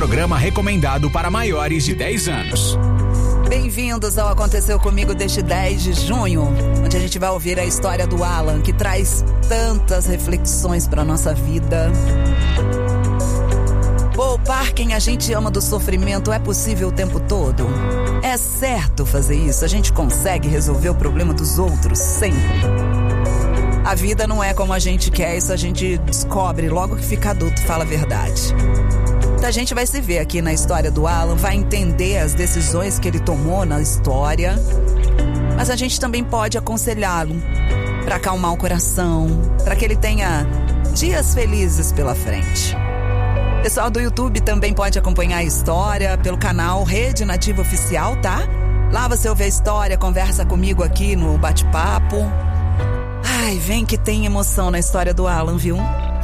programa recomendado para maiores de 10 anos. Bem-vindos ao Aconteceu Comigo deste 10 de junho, onde a gente vai ouvir a história do Alan, que traz tantas reflexões para nossa vida. Poupar quem a gente ama do sofrimento é possível o tempo todo? É certo fazer isso? A gente consegue resolver o problema dos outros sempre? A vida não é como a gente quer, isso a gente descobre logo que fica adulto e fala a verdade. Então a gente vai se ver aqui na história do Alan, vai entender as decisões que ele tomou na história, mas a gente também pode aconselhá-lo para acalmar o coração, para que ele tenha dias felizes pela frente. O pessoal do YouTube também pode acompanhar a história pelo canal Rede Nativa Oficial, tá? Lá você ouve a história, conversa comigo aqui no bate-papo. Ai, vem que tem emoção na história do Alan, viu?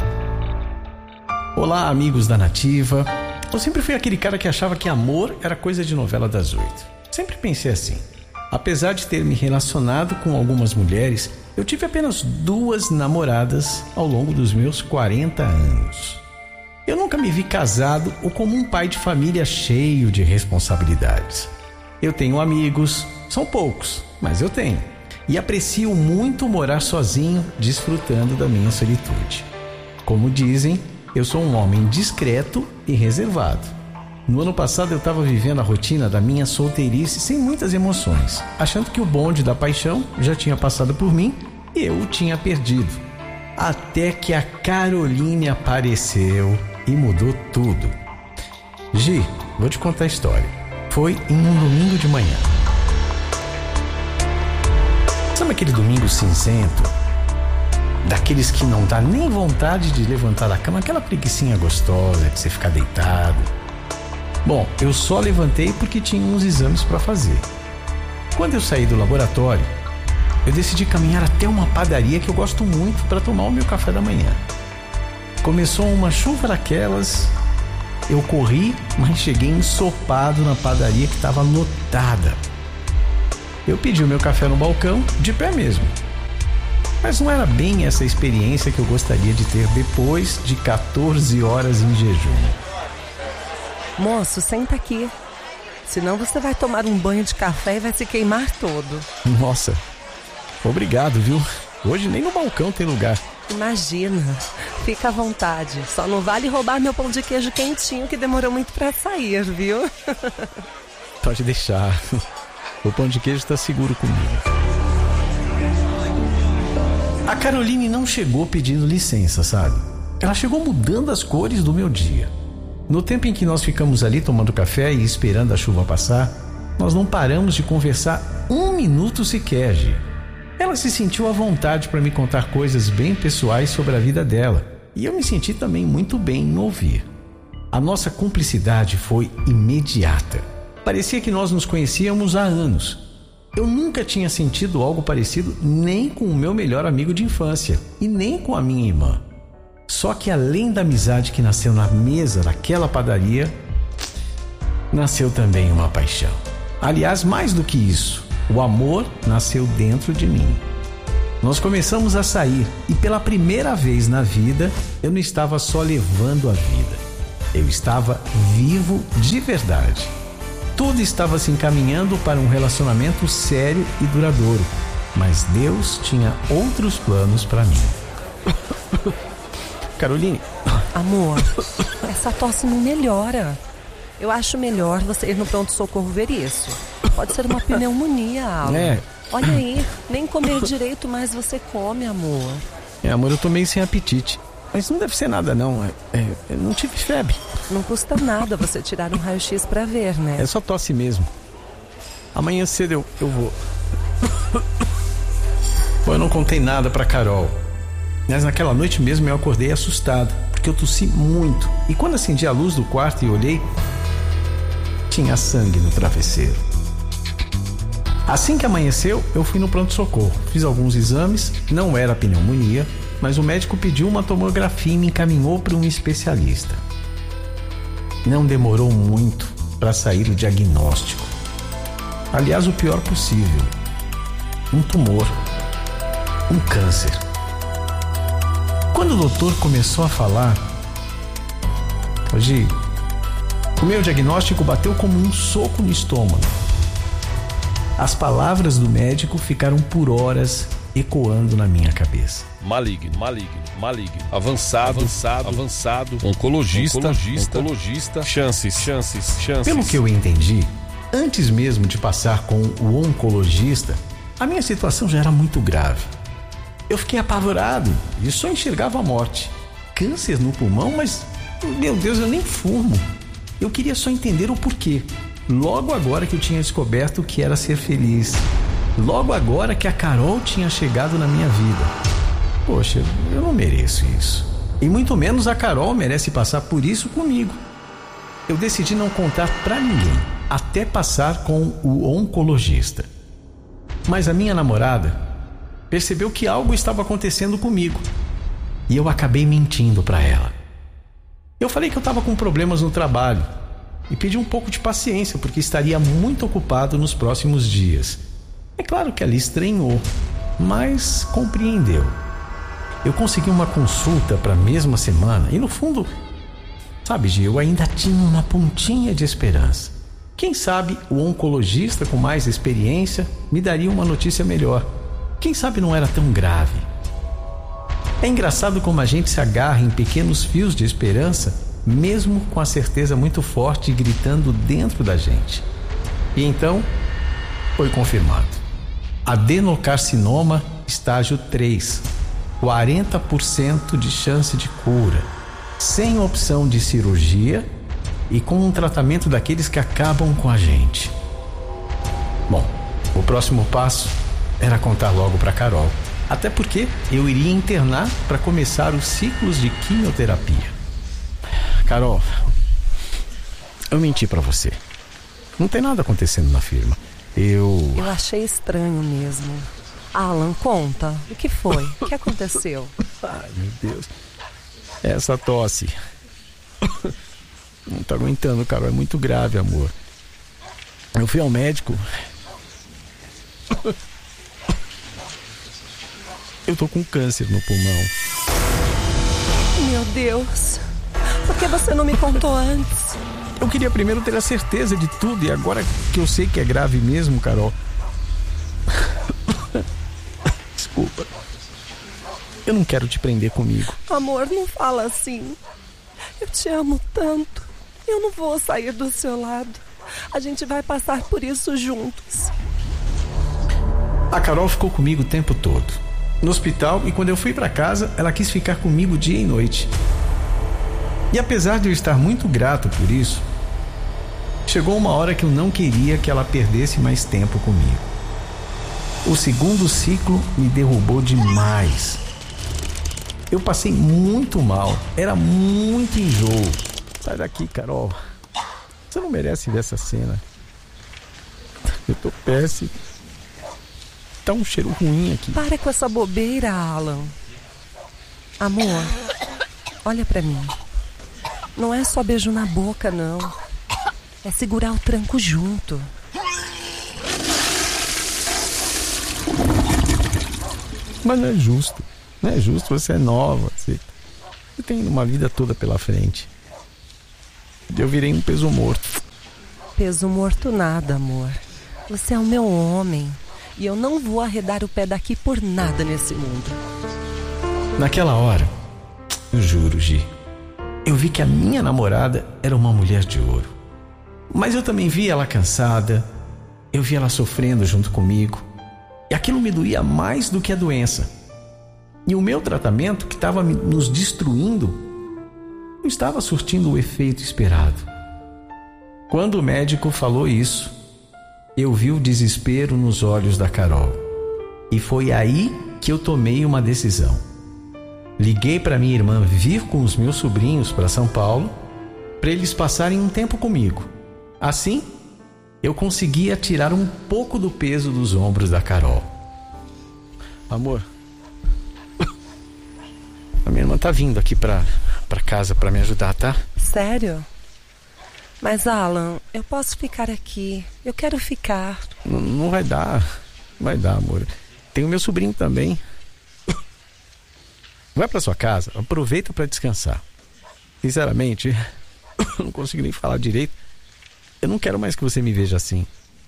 Olá, amigos da Nativa. Eu sempre fui aquele cara que achava que amor era coisa de novela das 8. Sempre pensei assim. Apesar de ter me relacionado com algumas mulheres, eu tive apenas 2 namoradas ao longo dos meus 40 anos. Eu nunca me vi casado ou como um pai de família cheio de responsabilidades. Eu tenho amigos, são poucos, mas eu tenho. E aprecio muito morar sozinho, desfrutando da minha solitude. Como dizem, eu sou um homem discreto e reservado. No ano passado eu estava vivendo a rotina da minha solteirice sem muitas emoções, achando que o bonde da paixão já tinha passado por mim e eu o tinha perdido. Até que a Caroline apareceu e mudou tudo. Gi, vou te contar a história. Foi em um domingo de manhã. Sabe aquele domingo cinzento? Daqueles que não dá nem vontade de levantar da cama, aquela preguicinha gostosa de você ficar deitado. Bom, eu só levantei porque tinha uns exames para fazer. Quando eu saí do laboratório, eu decidi caminhar até uma padaria que eu gosto muito para tomar o meu café da manhã. Começou uma chuva daquelas, eu corri, mas cheguei ensopado na padaria que estava lotada. Eu pedi o meu café no balcão, de pé mesmo. Mas não era bem essa experiência que eu gostaria de ter depois de 14 horas em jejum. Moço, senta aqui. Senão você vai tomar um banho de café e vai se queimar todo. Nossa, obrigado, viu? Hoje nem no balcão tem lugar. Imagina, fica à vontade. Só não vale roubar meu pão de queijo quentinho que demorou muito pra sair, viu? Pode deixar. O pão de queijo está seguro comigo. A Caroline não chegou pedindo licença, sabe? Ela chegou mudando as cores do meu dia. No tempo em que nós ficamos ali tomando café e esperando a chuva passar, nós não paramos de conversar 1 minuto sequer, Gi. Ela se sentiu à vontade para me contar coisas bem pessoais sobre a vida dela, e eu me senti também muito bem em ouvir. A nossa cumplicidade foi imediata. Parecia que nós nos conhecíamos há anos. Eu nunca tinha sentido algo parecido nem com o meu melhor amigo de infância e nem com a minha irmã. Só que além da amizade que nasceu na mesa daquela padaria, nasceu também uma paixão. Aliás, mais do que isso, o amor nasceu dentro de mim. Nós começamos a sair e pela primeira vez na vida eu não estava só levando a vida. Eu estava vivo de verdade. Tudo estava se encaminhando para um relacionamento sério e duradouro, mas Deus tinha outros planos para mim. Caroline. Amor, essa tosse não melhora. Eu acho melhor você ir no pronto-socorro ver isso. Pode ser uma pneumonia, Alan. Olha aí, nem comer direito mais você come, amor. Amor, eu tô meio sem apetite. Mas não deve ser nada, não. Eu não tive febre. Não custa nada você tirar um raio-x pra ver, né? É só tosse mesmo. Amanhã cedo eu vou. Bom, eu não contei nada pra Carol. Mas naquela noite mesmo eu acordei assustado, porque eu tossi muito. E quando acendi a luz do quarto e olhei, tinha sangue no travesseiro. Assim que amanheceu, eu fui no pronto-socorro. Fiz alguns exames, não era pneumonia, mas o médico pediu uma tomografia e me encaminhou para um especialista. Não demorou muito para sair o diagnóstico. Aliás, o pior possível. Um tumor. Um câncer. Quando o doutor começou a falar, Gi, O meu diagnóstico bateu como um soco no estômago. As palavras do médico ficaram por horas ecoando na minha cabeça. Maligno. Avançado. Oncologista. Chances. Pelo que eu entendi, antes mesmo de passar com o oncologista, a minha situação já era muito grave. Eu fiquei apavorado e só enxergava a morte. Câncer no pulmão, mas, meu Deus, eu nem fumo. Eu queria só entender o porquê. Logo agora que eu tinha descoberto o que era ser feliz. Logo agora que a Carol tinha chegado na minha vida. Poxa, eu não mereço isso. E muito menos a Carol merece passar por isso comigo. Eu decidi não contar pra ninguém, até passar com o oncologista. Mas a minha namorada percebeu que algo estava acontecendo comigo. E eu acabei mentindo pra ela. Eu falei que eu estava com problemas no trabalho e pedi um pouco de paciência, porque estaria muito ocupado nos próximos dias. É claro que ela estranhou, mas compreendeu. Eu consegui uma consulta para a mesma semana e, no fundo, sabe, Gi, eu ainda tinha uma pontinha de esperança. Quem sabe o oncologista com mais experiência me daria uma notícia melhor. Quem sabe não era tão grave. É engraçado como a gente se agarra em pequenos fios de esperança, mesmo com a certeza muito forte gritando dentro da gente. E então, foi confirmado. Adenocarcinoma estágio 3. 40% de chance de cura, sem opção de cirurgia e com um tratamento daqueles que acabam com a gente. Bom, o próximo passo era contar logo para Carol, até porque eu iria internar para começar os ciclos de quimioterapia. Carol, eu menti para você. Não tem nada acontecendo na firma. Eu achei estranho mesmo. Alan, conta. O que foi? O que aconteceu? Ai, meu Deus. Essa tosse. Não tô aguentando, Carol. É muito grave, amor. Eu fui ao médico. Eu tô com câncer no pulmão. Meu Deus. Por que você não me contou antes? Eu queria primeiro ter a certeza de tudo. E agora que eu sei que é grave mesmo, Carol... Desculpa. Eu não quero te prender comigo. Amor, não fala assim. Eu te amo tanto. Eu não vou sair do seu lado. A gente vai passar por isso juntos. A Carol ficou comigo o tempo todo. No hospital, e quando eu fui para casa, ela quis ficar comigo dia e noite. E apesar de eu estar muito grato por isso, chegou uma hora que eu não queria que ela perdesse mais tempo comigo. O segundo ciclo me derrubou demais. Eu passei muito mal. Era muito enjoo. Sai daqui, Carol. Você não merece ver essa cena. Eu tô péssimo. Tá um cheiro ruim aqui. Para com essa bobeira, Alan. Amor, olha pra mim. Não é só beijo na boca, não. É segurar o tranco junto. Mas não é justo. Não é justo, você é nova. Você tem uma vida toda pela frente. Eu virei um peso morto. Peso morto nada, amor. Você é o meu homem. E eu não vou arredar o pé daqui por nada nesse mundo. Naquela hora, eu juro, Gi, eu vi que a minha namorada era uma mulher de ouro. Mas eu também vi ela cansada. Eu vi ela sofrendo junto comigo. E aquilo me doía mais do que a doença. E o meu tratamento, que estava nos destruindo, não estava surtindo o efeito esperado. Quando o médico falou isso, eu vi o desespero nos olhos da Carol. E foi aí que eu tomei uma decisão. Liguei para minha irmã vir com os meus sobrinhos para São Paulo, para eles passarem um tempo comigo. Assim, eu conseguia tirar um pouco do peso dos ombros da Carol. Amor, a minha irmã tá vindo aqui pra casa pra me ajudar, tá? Sério? Mas, Alan, eu posso ficar aqui. Eu quero ficar. Não vai dar. Não vai dar, amor. Tem o meu sobrinho também. Vai pra sua casa, aproveita pra descansar. Sinceramente, não consigo nem falar direito. Eu não quero mais que você me veja assim.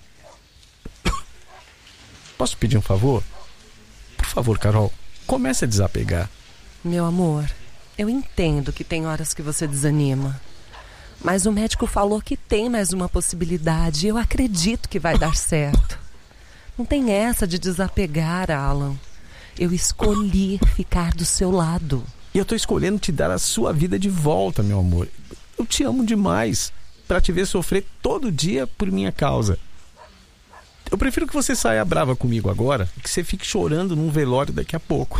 Posso pedir um favor? Por favor, Carol, comece a desapegar. Meu amor, eu entendo que tem horas que você desanima. Mas o médico falou que tem mais uma possibilidade e eu acredito que vai dar certo. Não tem essa de desapegar, Alan. Eu escolhi ficar do seu lado. E eu tô escolhendo te dar a sua vida de volta, meu amor. Eu te amo demais pra te ver sofrer todo dia por minha causa. Eu prefiro que você saia brava comigo agora e que você fique chorando num velório daqui a pouco.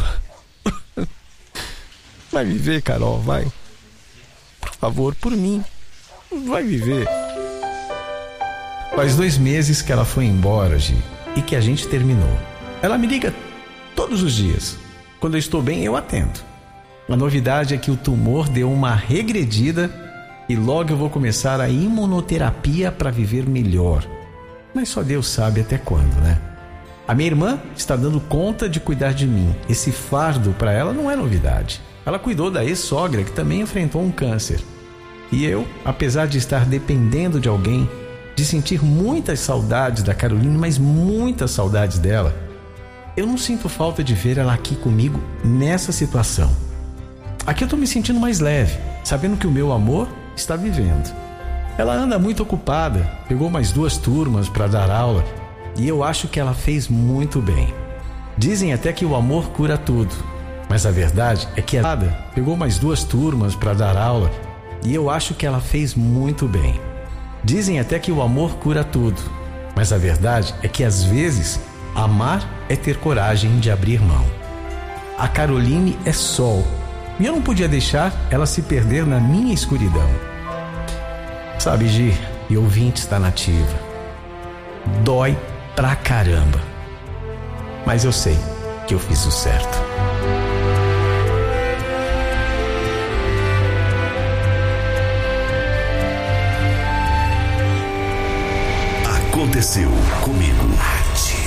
Vai viver, Carol, vai. Por favor, por mim. Vai viver. Faz 2 meses que ela foi embora, Gi, e que a gente terminou. Ela me liga todos os dias. Quando eu estou bem, eu atendo. A novidade é que o tumor deu uma regredida e logo eu vou começar a imunoterapia para viver melhor. Mas só Deus sabe até quando, né? A minha irmã está dando conta de cuidar de mim. Esse fardo para ela não é novidade. Ela cuidou da ex-sogra que também enfrentou um câncer. E eu, apesar de estar dependendo de alguém, de sentir muitas saudades da Caroline, mas muitas saudades dela, eu não sinto falta de ver ela aqui comigo nessa situação. Aqui eu tô me sentindo mais leve, sabendo que o meu amor está vivendo. Ela anda muito ocupada, pegou mais 2 turmas para dar aula e eu acho que ela fez muito bem. Dizem até que o amor cura tudo, mas a verdade é que ela pegou mais 2 turmas para dar aula e eu acho que ela fez muito bem. Dizem até que o amor cura tudo, mas a verdade é que às vezes amar é ter coragem de abrir mão. A Caroline é sol e eu não podia deixar ela se perder na minha escuridão. Sabe, Gi, e ouvintes da Nativa, dói pra caramba, mas eu sei que eu fiz o certo. Aconteceu comigo.